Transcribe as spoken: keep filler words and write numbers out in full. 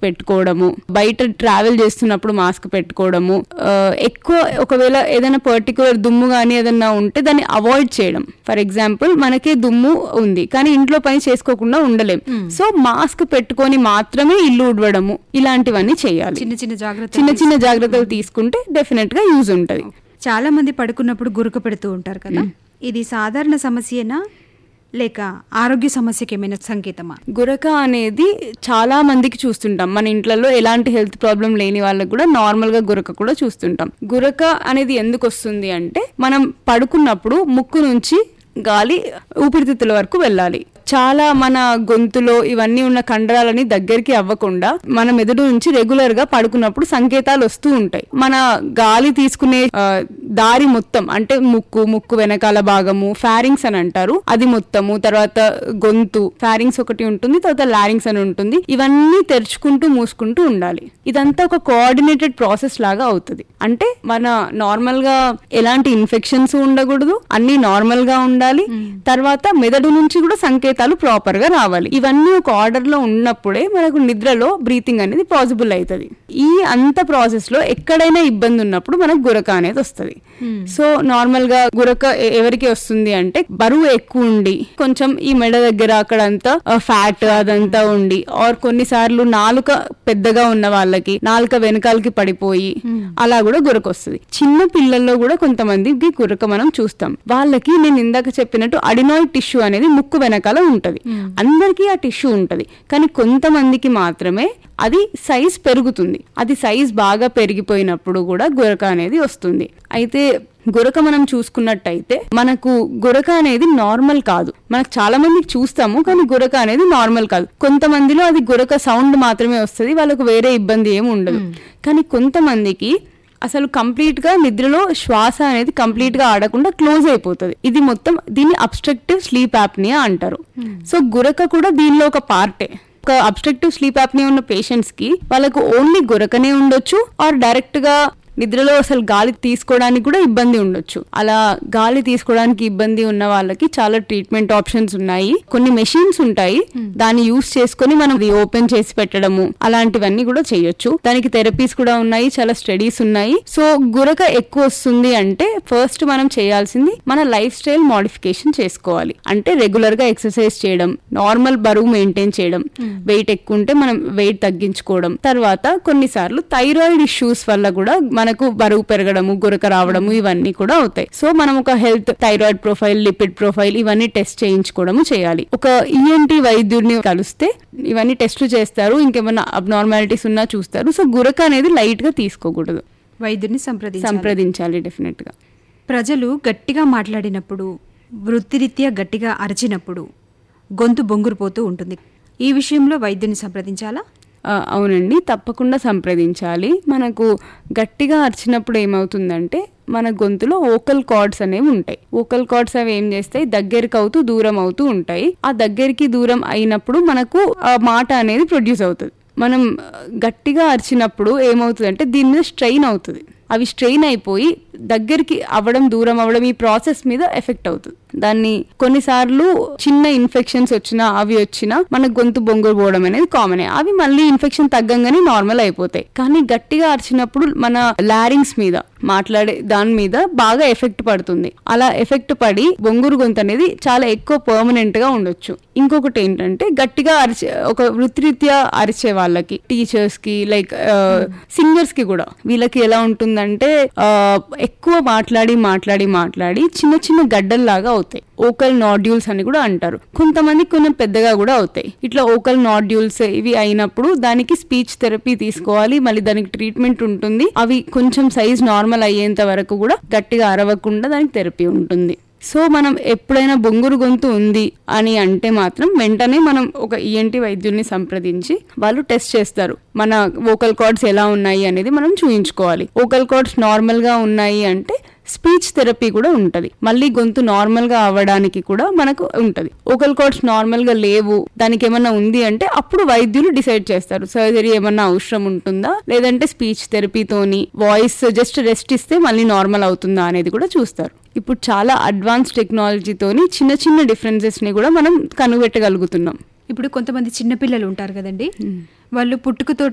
పెట్టుకోవడము, బయట ట్రావెల్ చేస్తున్నప్పుడు మాస్క్ పెట్టుకోవడము, ఎక్కువ ఒకవేళ ఏదైనా పర్టికులర్ దుమ్ము కానీ ఏదైనా ఉంటే దాన్ని అవాయిడ్ చేయడం. ఫర్ ఎగ్జాంపుల్ మనకే దుమ్ము ఉంది కానీ ఇంట్లో పని చేసుకోకుండా ఉండలేం, సో మాస్క్ పెట్టుకొని మాత్రమే ఇల్లు ఉడవడము, ఇలాంటివన్నీ చేయాలి. చిన్న చిన్న జాగ్రత్త చిన్న చిన్న జాగ్రత్తలు తీసుకుంటే డెఫినెట్ గా యూజ్ ఉంటది. చాలా మంది పడుకున్నప్పుడు గురక పెడుతూ ఉంటారు కదా, ఇది సాధారణ సమస్యనా లేక ఆరోగ్య సమస్యకి ఏమైనా సంకేతమా? గురక అనేది చాలా మందికి చూస్తుంటాం. మన ఇంట్లో ఎలాంటి హెల్త్ ప్రాబ్లం లేని వాళ్ళకి కూడా నార్మల్ గా గురక కూడా చూస్తుంటాం. గురక అనేది ఎందుకు వస్తుంది అంటే మనం పడుకున్నప్పుడు ముక్కు నుంచి గాలి ఊపిరితిత్తుల వరకు వెళ్ళాలి. చాలా మన గొంతులో ఇవన్నీ ఉన్న కండరాలని దగ్గరికి అవ్వకుండా మన మెదడు నుంచి రెగ్యులర్ గా పడుకున్నప్పుడు సంకేతాలు వస్తూ ఉంటాయి. మన గాలి తీసుకునే దారి మొత్తం అంటే ముక్కు, ముక్కు వెనకాల భాగము, ఫారింగ్స్ అని అంటారు, అది మొత్తము, తర్వాత గొంతు, ఫారింగ్స్ ఒకటి ఉంటుంది, తర్వాత లారింగ్స్ అని ఉంటుంది. ఇవన్నీ తెరుచుకుంటూ మూసుకుంటూ ఉండాలి. ఇదంతా ఒక కోఆర్డినేటెడ్ ప్రాసెస్ లాగా అవుతుంది. అంటే మన నార్మల్ గా ఎలాంటి ఇన్ఫెక్షన్స్ ఉండకూడదు, అన్ని నార్మల్ గా ఉండాలి. తర్వాత మెదడు నుంచి కూడా సంకేతాలు ప్రాపర్ గా రావాలి. ఇవన్నీ ఒక ఆర్డర్ లో ఉన్నప్పుడే మనకు నిద్రలో బ్రీతింగ్ అనేది పాసిబుల్ అవుతుంది. ఈ అంత ప్రాసెస్ లో ఎక్కడైనా ఇబ్బంది ఉన్నప్పుడు మనకు గురక అనేది వస్తుంది. సో నార్మల్ గా గురక ఎవరికి వస్తుంది అంటే బరువు ఎక్కువ ఉండి కొంచెం ఈ మెడ దగ్గర అక్కడంతా ఫ్యాట్ అదంతా ఉండి, ఆర్ కొన్నిసార్లు నాలుక పెద్దగా ఉన్న వాళ్ళకి నాలుక వెనకాలకి పడిపోయి అలా కూడా గురక వస్తుంది. చిన్న పిల్లల్లో కూడా కొంతమందికి గురక మనం చూస్తాం. వాళ్ళకి నేను ఇందాక చెప్పినట్టు అడినాయిడ్ టిష్యూ అనేది ముక్కు వెనకాల ఉంటది. అందరికీ ఆ టిష్యూ ఉంటది, కానీ కొంతమందికి మాత్రమే అది సైజ్ పెరుగుతుంది. అది సైజ్ బాగా పెరిగిపోయినప్పుడు కూడా గురక అనేది వస్తుంది. అయితే గురక మనం చూసుకున్నట్టయితే మనకు గురక అనేది నార్మల్ కాదు. మనకు చాలా మందికి చూస్తాము కానీ గురక అనేది నార్మల్ కాదు. కొంతమందిలో అది గురక సౌండ్ మాత్రమే వస్తుంది, వాళ్ళకు వేరే ఇబ్బంది ఏమి ఉండదు. కానీ కొంతమందికి అసలు కంప్లీట్ గా నిద్రలో శ్వాస అనేది కంప్లీట్ గా ఆడకుండా క్లోజ్ అయిపోతుంది. ఇది మొత్తం దీన్ని అబ్స్ట్రక్టివ్ స్లీప్ యాప్నియా అంటారు. సో గురక కూడా దీనిలో ఒక పార్టే. ఒక అబ్స్ట్రక్టివ్ స్లీప్ యాప్నియా ఉన్న పేషెంట్స్ కి వాళ్ళకు ఓన్లీ గురకనే ఉండొచ్చు, ఆర్ డైరెక్ట్ గా నిద్రలో అసలు గాలి తీసుకోవడానికి కూడా ఇబ్బంది ఉండొచ్చు. అలా గాలి తీసుకోవడానికి ఇబ్బంది ఉన్న వాళ్ళకి చాలా ట్రీట్మెంట్ ఆప్షన్స్ ఉన్నాయి. కొన్ని మెషిన్స్ ఉంటాయి, దాన్ని యూస్ చేసుకుని మనం ఓపెన్ చేసి పెట్టడము అలాంటివన్నీ కూడా చేయొచ్చు. దానికి థెరపీస్ కూడా ఉన్నాయి, చాలా స్టడీస్ ఉన్నాయి. సో గురక ఎక్కువ వస్తుంది అంటే ఫస్ట్ మనం చేయాల్సింది మన లైఫ్ స్టైల్ మోడిఫికేషన్ చేసుకోవాలి. అంటే రెగ్యులర్ గా ఎక్సర్సైజ్ చేయడం, నార్మల్ బరువు మెయింటైన్ చేయడం, వెయిట్ ఎక్కువ ఉంటే మనం వెయిట్ తగ్గించుకోవడం. తర్వాత కొన్నిసార్లు థైరాయిడ్ ఇష్యూస్ వల్ల కూడా మనకు బరువు పెరగడము, గురక రావడము ఇవన్నీ కూడా అవుతాయి. సో మనం ఒక health thyroid profile, lipid profile ఇవన్నీ టెస్ట్ చేయించుకోవడము చేయాలి. ఒక ఈఎన్టీ వైద్యుడిని కలిస్తే ఇవన్నీ టెస్టులు చేస్తారు, ఇంకేమైనా అబ్నార్మాలిటీస్ ఉన్నా చూస్తారు. సో గురక అనేది లైట్ గా తీసుకోకూడదు, వైద్యుడిని సంప్రదించాలి సంప్రదించాలి డెఫినెట్ గా. ప్రజలు గట్టిగా మాట్లాడినప్పుడు, వృత్తిరీత్యా గట్టిగా అరిచినప్పుడు గొంతు బొంగురుపోతూ ఉంటుంది. ఈ విషయంలో వైద్యుని సంప్రదించాలా? అవునండి, తప్పకుండా సంప్రదించాలి. మనకు గట్టిగా అరిచినప్పుడు ఏమవుతుందంటే మన గొంతులో వోకల్ కార్డ్స్ అనేవి ఉంటాయి. వోకల్ కార్డ్స్ అవి ఏం చేస్తాయి, దగ్గరికి అవుతూ దూరం అవుతూ ఉంటాయి. ఆ దగ్గరికి దూరం అయినప్పుడు మనకు ఆ మాట అనేది ప్రొడ్యూస్ అవుతుంది. మనం గట్టిగా అరిచినప్పుడు ఏమవుతుందంటే దీని మీద స్ట్రెయిన్ అవుతుంది. అవి స్ట్రెయిన్ అయిపోయి దగ్గరికి అవ్వడం, దూరం అవ్వడం, ఈ ప్రాసెస్ మీద ఎఫెక్ట్ అవుతుంది. దాన్ని కొన్నిసార్లు చిన్న ఇన్ఫెక్షన్స్ వచ్చినా అవి వచ్చినా మన గొంతు బొంగురు పోవడం అనేది కామనే. అవి మళ్ళీ ఇన్ఫెక్షన్ తగ్గంగానే నార్మల్ అయిపోతాయి. కానీ గట్టిగా అరిచినప్పుడు మన లారింగ్స్ మీద మాట్లాడే దాని మీద బాగా ఎఫెక్ట్ పడుతుంది. అలా ఎఫెక్ట్ పడి బొంగురు గొంతు అనేది చాలా ఎక్కువ పర్మనెంట్ గా ఉండొచ్చు. ఇంకొకటి ఏంటంటే గట్టిగా అరిచే ఒక వృత్తిరీత్యా అరిచే వాళ్ళకి, టీచర్స్ కి, లైక్ సింగర్స్ కి కూడా వీళ్ళకి ఎలా ఉంటుందంటే ఎక్కువ మాట్లాడి మాట్లాడి మాట్లాడి చిన్న చిన్న గడ్డల్లాగా అవుతాయి. ఓకల్ నాడ్యూల్స్ అని కూడా అంటారు. కొంతమంది కొంచెం పెద్దగా కూడా అవుతాయి. ఇట్లా ఓకల్ నాడ్యూల్స్ ఇవి అయినప్పుడు దానికి స్పీచ్ థెరపీ తీసుకోవాలి. మళ్ళీ దానికి ట్రీట్మెంట్ ఉంటుంది. అవి కొంచెం సైజ్ నార్మల్ అయ్యేంత వరకు కూడా గట్టిగా అరవకుండా దానికి థెరపీ ఉంటుంది. సో మనం ఎప్పుడైనా బొంగురు గొంతు ఉంది అని అంటే మాత్రం వెంటనే మనం ఒక ఈఎన్టీ వైద్యుల్ని సంప్రదించి వాళ్ళు టెస్ట్ చేస్తారు. మన వోకల్ కార్డ్స్ ఎలా ఉన్నాయి అనేది మనం చూయించుకోవాలి. వోకల్ కార్డ్స్ నార్మల్ గా ఉన్నాయి అంటే స్పీచ్ థెరపీ కూడా ఉంటది. మళ్ళీ గొంతు నార్మల్ గా అవ్వడానికి కూడా మనకు ఉంటది. వోకల్ కార్డ్స్ నార్మల్ గా లేవు, దానికి ఏమన్నా ఉంది అంటే అప్పుడు వైద్యులు డిసైడ్ చేస్తారు సర్జరీ ఏమన్నా అవసరం ఉంటుందా, లేదంటే స్పీచ్ థెరపీతోని వాయిస్ జస్ట్ రెస్ట్ ఇస్తే మళ్ళీ నార్మల్ అవుతుందా అనేది కూడా చూస్తారు. ఇప్పుడు చాలా అడ్వాన్స్ టెక్నాలజీతోని చిన్న చిన్న డిఫరెన్సెస్ ని కూడా మనం కనుగొట్టగలుగుతున్నాం. ఇప్పుడు కొంతమంది చిన్నపిల్లలు ఉంటారు కదండి, వాళ్ళు పుట్టుకతో